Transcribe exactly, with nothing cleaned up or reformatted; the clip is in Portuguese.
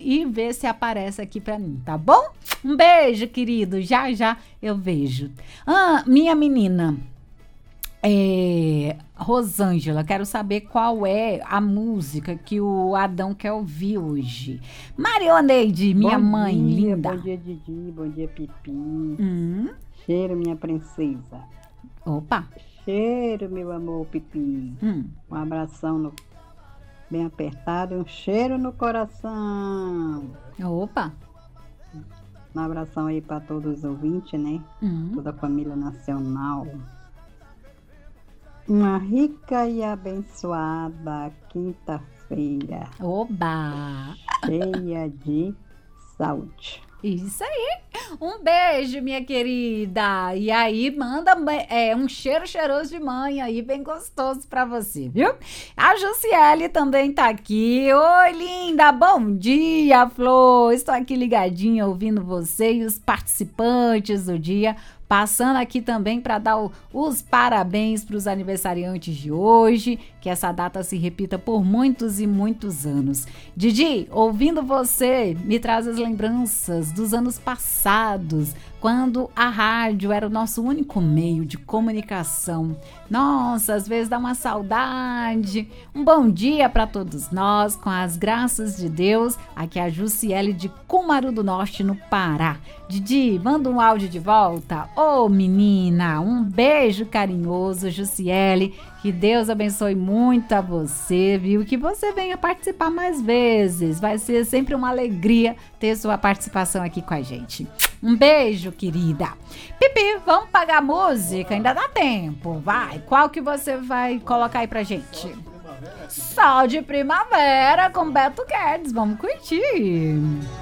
e ver se aparece aqui pra mim, tá bom? Um beijo, querido. Já, já eu vejo. Ah, minha menina, é, Rosângela, quero saber qual é a música que o Adão quer ouvir hoje. Marioneide, minha Bom mãe dia, linda. bom dia, Didi, bom dia, Pipi. Hum, Cheiro, minha princesa. opa. Cheiro, meu amor, Pipi. Hum. Um abração no- bem apertado e um cheiro no coração. Opa. Um abração aí para todos os ouvintes, né? Hum. Toda a família nacional. Uma rica e abençoada quinta-feira, Oba. cheia de saúde. Isso aí. Um beijo, minha querida. E aí, manda é, um cheiro cheiroso de mãe aí, bem gostoso pra você, viu? A Jussiele também tá aqui. Oi, linda. Bom dia, Flor. Estou aqui ligadinha ouvindo você e os participantes do dia. Passando aqui também para dar o, os parabéns para os aniversariantes de hoje, que essa data se repita por muitos e muitos anos. Didi, ouvindo você, me traz as lembranças dos anos passados, quando a rádio era o nosso único meio de comunicação. Nossa, às vezes dá uma saudade. Um bom dia para todos nós, com as graças de Deus. Aqui é a Jussiele de Cumaru do Norte, no Pará. Didi, manda um áudio de volta. Ô, oh, menina, um beijo carinhoso, Jussiele. Que Deus abençoe muito a você, viu? Que você venha participar mais vezes. Vai ser sempre uma alegria ter sua participação aqui com a gente. Um beijo, querida. Pipi, vamos pagar a música? Ainda dá tempo. Vai, qual que você vai colocar aí pra gente? Sol de Primavera com Beto Guedes. Vamos curtir.